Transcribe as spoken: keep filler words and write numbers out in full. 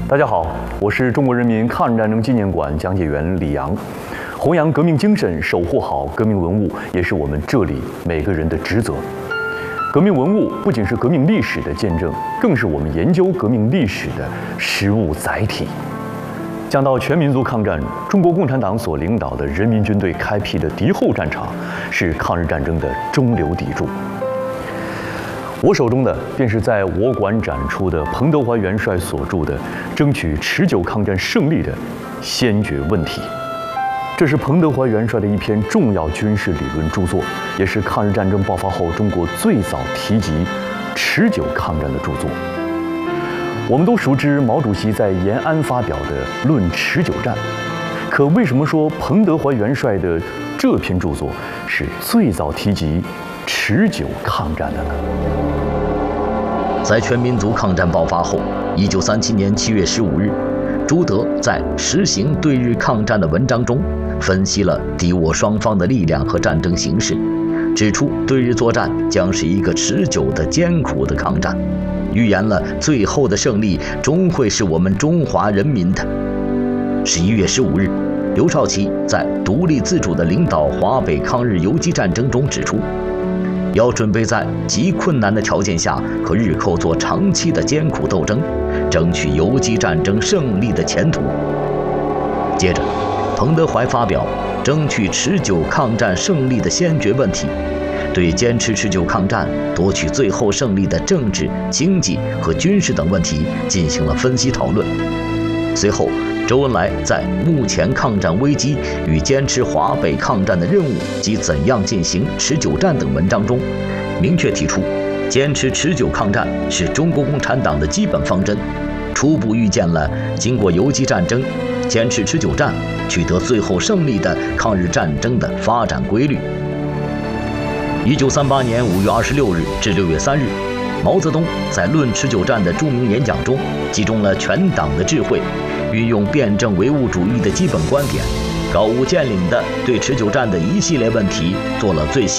大家好，我是中国人民抗日战争纪念馆讲解员李阳。弘扬革命精神，守护好革命文物，也是我们这里每个人的职责。革命文物不仅是革命历史的见证，更是我们研究革命历史的实物载体。讲到全民族抗战，中国共产党所领导的人民军队开辟的敌后战场，是抗日战争的中流砥柱。我手中的便是在我馆展出的彭德怀元帅所著的《争取持久抗战胜利的先决问题》。这是彭德怀元帅的一篇重要军事理论著作，也是抗日战争爆发后中国最早提及持久抗战的著作。我们都熟知毛主席在延安发表的《论持久战》，可为什么说彭德怀元帅的这篇著作是最早提及持久抗战的呢？ 在全民族抗战爆发后，一九三七年七月十五日，朱德在《实行对日抗战》的文章中，分析了敌我双方的力量和战争形势，指出对日作战将是一个持久的艰苦的抗战，预言了最后的胜利终会是我们中华人民的。十一月十五日，刘少奇在独立自主地领导华北抗日游击战争中指出，要准备在极困难的条件下和日寇做长期的艰苦斗争，争取游击战争胜利的前途。接着，彭德怀发表《争取持久抗战胜利的先决问题》，对坚持持久抗战、夺取最后胜利的政治、经济和军事等问题进行了分析讨论。随后，周恩来在《目前抗战危机与坚持华北抗战的任务及怎样进行持久战》等文章中，明确提出，坚持持久抗战是中国共产党的基本方针，初步预见了经过游击战争、坚持持久战取得最后胜利的抗日战争的发展规律。一九三八年五月二十六日至六月三日，毛泽东在《论持久战》的著名演讲中，集中了全党的智慧，运用辩证唯物主义的基本观点，高屋建瓴地对持久战的一系列问题做了最细